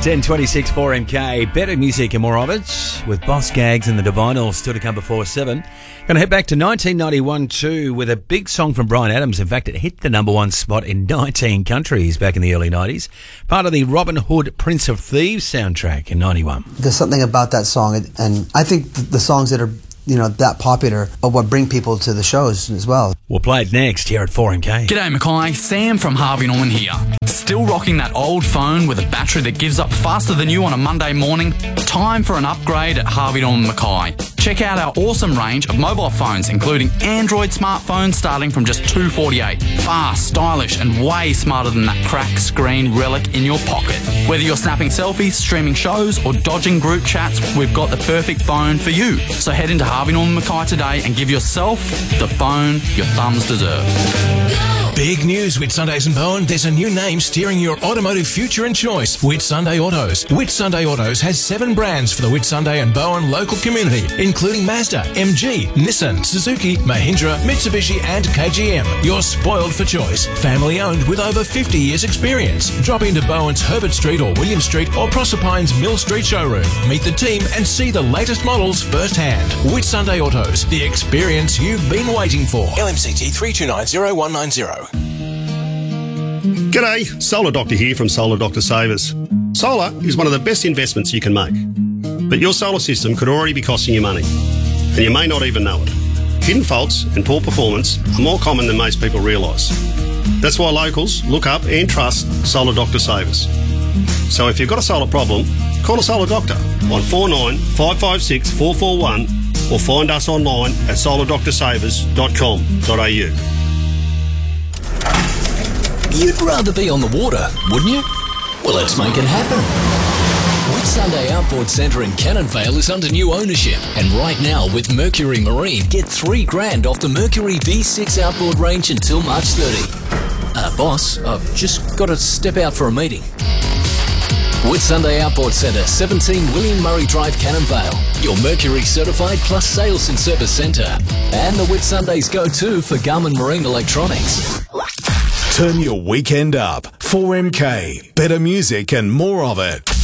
10:26 4MK. Better music and more of it with Boss Gags and the Divinals still to come before 7. Going to head back to 1991 too with a big song from Bryan Adams. In fact, it hit the number one spot in 19 countries back in the early 90s. Part of the Robin Hood Prince of Thieves soundtrack in 91. There's something about that song, and I think the songs that are that popular are what bring people to the shows as well. We'll play it next here at 4MK. G'day Mackay, Sam from Harvey Norman here. Still rocking that old phone with a battery that gives up faster than you on a Monday morning? Time for an upgrade at Harvey Norman Mackay. Check out our awesome range of mobile phones, including Android smartphones starting from just $248. Fast, stylish, and way smarter than that cracked screen relic in your pocket. Whether you're snapping selfies, streaming shows, or dodging group chats, we've got the perfect phone for you. So head into Harvey Norman Mackay today and give yourself the phone your thumbs deserve. Big news, Whitsundays and Bowen. There's a new name steering your automotive future and choice. Whitsunday Autos. Whitsunday Autos has 7 brands for the Whitsunday and Bowen local community, including Mazda, MG, Nissan, Suzuki, Mahindra, Mitsubishi and KGM. You're spoiled for choice. Family owned with over 50 years experience. Drop into Bowen's Herbert Street or William Street or Proserpine's Mill Street showroom. Meet the team and see the latest models firsthand. Whitsunday Autos. The experience you've been waiting for. LMCT 3290190. G'day, Solar Doctor here from Solar Doctor Savers. Solar is one of the best investments you can make. But your solar system could already be costing you money, and you may not even know it. Hidden faults and poor performance are more common than most people realise. That's why locals look up and trust Solar Doctor Savers. So if you've got a solar problem, call a Solar Doctor on 49 556 441 or find us online at solardoctorsavers.com.au. You'd rather be on the water, wouldn't you? Well, let's make it happen. Whitsunday Outboard Centre in Cannon Vale is under new ownership, and right now with Mercury Marine, get $3,000 off the Mercury V6 outboard range until March 30. Boss, I've just got to step out for a meeting. Whitsunday Outboard Centre, 17 William Murray Drive, Cannon Vale. Your Mercury certified plus sales and service centre. And the Whitsunday's go-to for Garmin Marine Electronics. Turn your weekend up. 4MK. Better music and more of it.